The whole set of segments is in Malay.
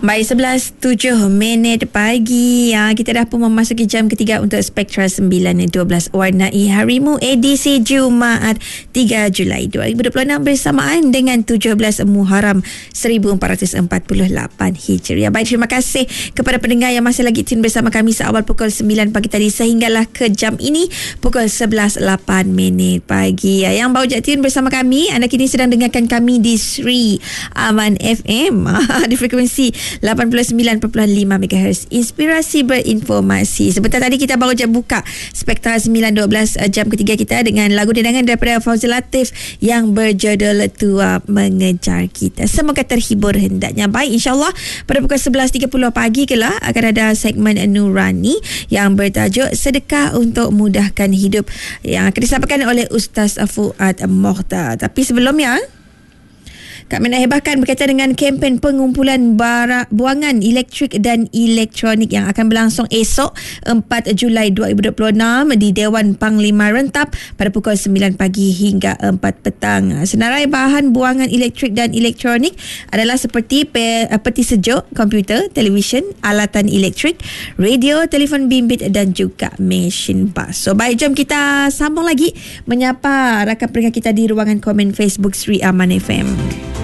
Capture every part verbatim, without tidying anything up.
Baik, sebelas tujuh minit pagi. Ya, kita dah pun memasuki jam ketiga untuk Spektra sembilan dua belas Warnai Harimu edisi Jumaat tiga Julai dua ribu dua puluh enam bersamaan dengan tujuh belas Muharram seribu empat ratus empat puluh lapan Hijriah. Baik, terima kasih kepada pendengar yang masih lagi tune bersama kami seawal pukul sembilan pagi tadi sehinggalah ke jam ini pukul sebelas lapan minit pagi. Yang baru je tune bersama kami, anda kini sedang dengarkan kami di Sri Aman F M di frekuensi lapan puluh sembilan perpuluhan lima megahertz. Inspirasi berinformasi. Sebentar tadi kita baru je buka Spektra sembilan dua belas jam ketiga kita dengan lagu dendangan daripada Fauzil Latif yang berjudul Tua Mengejar Kita. Semoga terhibur hendaknya. Baik, insyaAllah pada pukul sebelas tiga puluh pagi kelak akan ada segmen Nurani yang bertajuk Sedekah untuk Mudahkan Hidup yang akan disampaikan oleh Ustaz Fuad Mokhtar. Tapi sebelumnya, kami nak hebahkan berkaitan dengan kempen pengumpulan barang buangan elektrik dan elektronik yang akan berlangsung esok empat Julai dua ribu dua puluh enam di Dewan Panglima Rentap pada pukul sembilan pagi hingga empat petang. Senarai bahan buangan elektrik dan elektronik adalah seperti pe, peti sejuk, komputer, televisyen, alatan elektrik, radio, telefon bimbit dan juga mesin basuh. Baik, jom kita sambung lagi menyapa rakan pendengar kita di ruangan komen Facebook Sri Aman F M.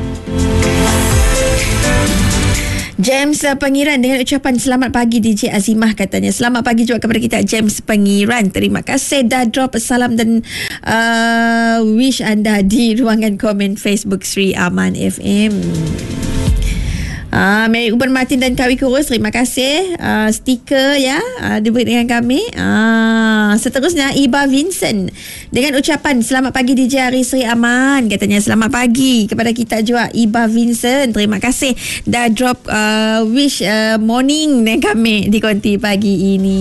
James Pengiran dengan ucapan selamat pagi D J Azimah katanya. Selamat pagi juga kepada kita James Pengiran. Terima kasih dah drop salam dan uh, wish anda di ruangan komen Facebook Sri Aman F M. Ah, Mary Uban Martin dan Kawi Kurus, terima kasih. Ah, stiker ya ah, diberi dengan kami. Ah, seterusnya Iba Vincent dengan ucapan selamat pagi D J Hari Sri Aman katanya. Selamat pagi kepada kita juga Iba Vincent. Terima kasih dah drop uh, wish uh, morning dengan kami di konti pagi ini.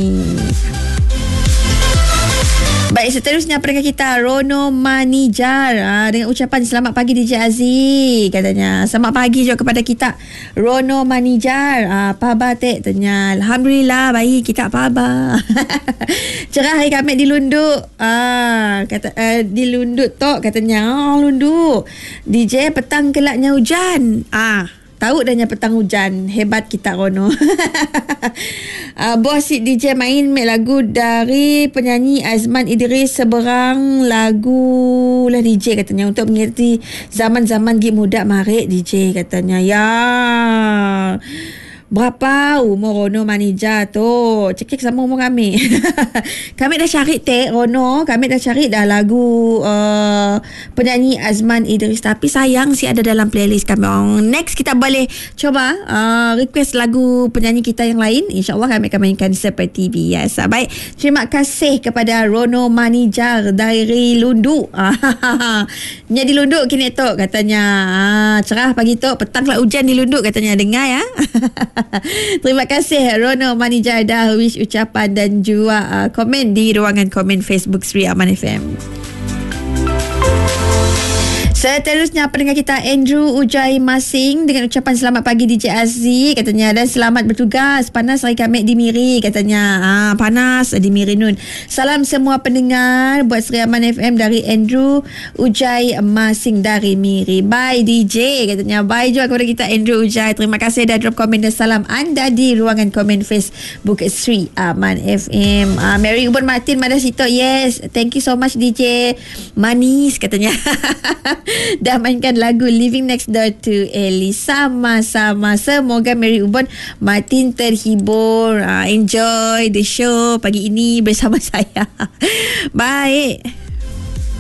Baik, seterusnya pendengar kita Rono Manijar ha, dengan ucapan selamat pagi D J Aziz katanya. Selamat pagi juga kepada kita Rono Manijar. Ha, apa khabar tek tanya. Alhamdulillah baik kita apa khabar. Cerah hari kami di Lunduk. Ah ha, kata uh, di Lunduk tok katanya. Oh Lunduk. D J petang kelaknya hujan. Ah tahu dahnya petang hujan. Hebat kita Rono. uh, Bos si D J main make lagu dari penyanyi Azman Idris seberang lagu lah D J katanya untuk mengerti zaman-zaman gi muda marik D J katanya. Ya. Berapa umur Rono Manija tu? Cekik sama umur kami. Kami dah cari tek Rono, kami dah cari dah lagu uh, penyanyi Azman Idris, tapi sayang si ada dalam playlist kami. Oh, next kita boleh coba uh, request lagu penyanyi kita yang lain. InsyaAllah kami akan mainkan seperti biasa. Baik, terima kasih kepada Rono Manijar dari Lundu. Nya di Lundu kini tok katanya. Ah, cerah pagi tok, petang lah hujan di Lundu katanya. Dengar ya. Terima kasih Rono Manijar dah wish ucapan dan juga uh, komen di ruangan komen Facebook Sri Aman F M. Seterusnya pendengar kita Andrew Ujai Masing dengan ucapan selamat pagi D J Aziz katanya, dan selamat bertugas. Panas hari kami di Miri katanya. Ah, panas di Miri Nun. Salam semua pendengar buat Sri Aman F M dari Andrew Ujai Masing dari Miri. Bye D J katanya. Bye juga kepada kita Andrew Ujai. Terima kasih dah drop komen dan salam anda di ruangan komen Facebook Sri Aman F M. Ah, Mary Ubon Martin Madas Sito. Yes, thank you so much D J. Manis katanya. Dah mainkan lagu Living Next Door to Ellie. Sama-sama. Semoga Mary Ubon Martin terhibur. uh, Enjoy the show pagi ini bersama saya. Baik.